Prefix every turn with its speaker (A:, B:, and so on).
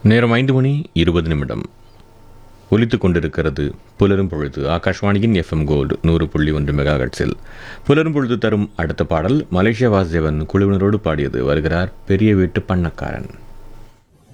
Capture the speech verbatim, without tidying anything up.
A: நேரம் ஐந்து மணி இருபது நிமிடம் ஒலித்து கொண்டிருக்கிறது புலரும் பொழுது. ஆகாஷ்வாணியின் எஃப்எம் கோல்டு நூறு புள்ளி ஒன்று மெகா ஹெர்ட்ஸில் புலரும் பொழுது தரும் அடுத்த பாடல் மலேசியா வாசுதேவன் குழுவினரோடு பாடியது. வருகிறார் பெரிய வீட்டு பண்ணக்காரன்.